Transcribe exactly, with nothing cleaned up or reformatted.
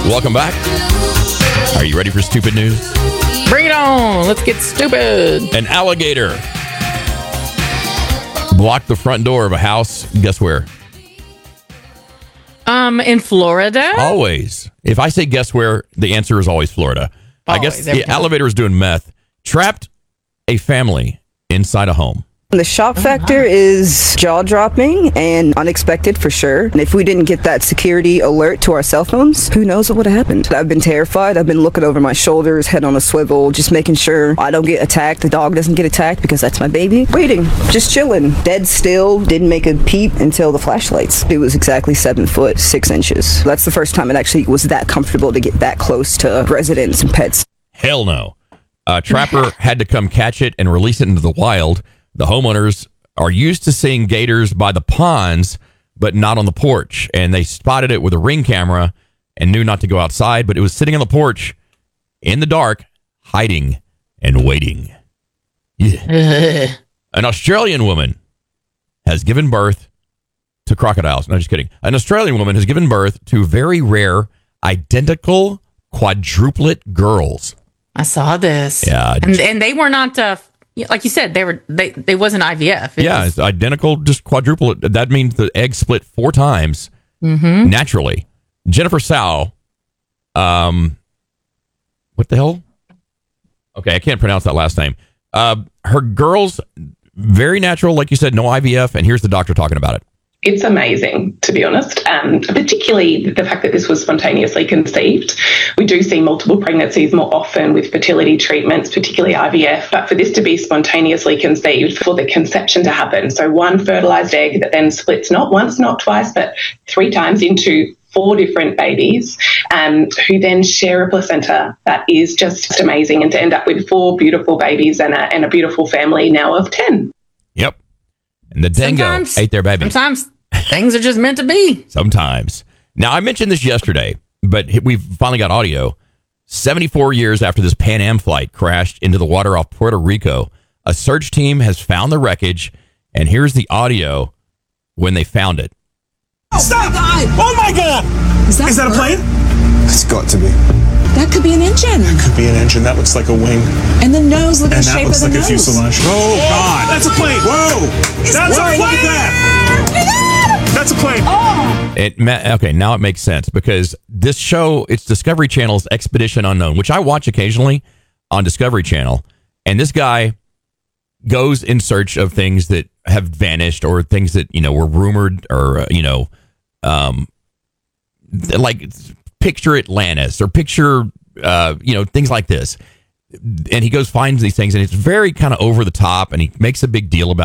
Welcome back. Are you ready for stupid news? Bring it on. Let's get stupid. An alligator blocked the front door of a house. Guess where? Um, in Florida? Always. If I say guess where, the answer is always Florida. Always, I guess the every time. elevator is doing meth. Trapped a family inside a home. The shock factor is jaw-dropping and unexpected for sure. And if we didn't get that security alert to our cell phones, who knows what would have happened. I've been terrified. I've been looking over my shoulders, head on a swivel, just making sure I don't get attacked, the dog doesn't get attacked because that's my baby. Waiting, just chilling, dead still, didn't make a peep until the flashlights. It was exactly seven foot, six inches. That's the first time it actually was that comfortable to get that close to residents and pets. Hell no. A trapper had to come catch it and release it into the wild. The homeowners are used to seeing gators by the ponds, but not on the porch. And they spotted it with a Ring camera and knew not to go outside, but it was sitting on the porch in the dark, hiding and waiting. Yeah. An Australian woman has given birth to crocodiles. No, just kidding. An Australian woman has given birth to very rare, identical quadruplet girls. I saw this. Yeah. And and they were not, uh, like you said, they were, they, they wasn't I V F. It yeah, was, it's identical, just quadruplet. That means the egg split four times mm-hmm. naturally. Jennifer Sow, um, what the hell? Okay, I can't pronounce that last name. Uh, her girls, very natural, like you said, no I V F, and here's the doctor talking about it. It's amazing, to be honest, um, particularly the fact that this was spontaneously conceived. We do see multiple pregnancies more often with fertility treatments, particularly I V F, but for this to be spontaneously conceived, for the conception to happen, so one fertilized egg that then splits not once, not twice, but three times into four different babies um, who then share a placenta, that is just amazing, and to end up with four beautiful babies and a, and a beautiful family now of ten. Yep. And the dingo Sometimes- ate their baby. Sometimes things are just meant to be. Sometimes. Now, I mentioned this yesterday, but we've finally got audio. seventy-four years after this Pan Am flight crashed into the water off Puerto Rico, a search team has found the wreckage, and here's the audio when they found it. Stop! Oh my God! Is that, Is that a plane? It's got to be. That could be an engine. Could be an engine. That looks like a wing. And the nose, look at And the that shape looks of the like a nose. fuselage. Oh, God. That's a plane. Whoa. That's Whoa, a plane. Look at that. That's a plane. Oh. It ma- okay, now it makes sense because this show, it's Discovery Channel's Expedition Unknown, which I watch occasionally on Discovery Channel. And this guy goes in search of things that have vanished or things that, you know, were rumored or, uh, you know, um, like picture Atlantis or picture, uh, you know, things like this. And he goes, finds these things, and it's very kind of over the top, and he makes a big deal about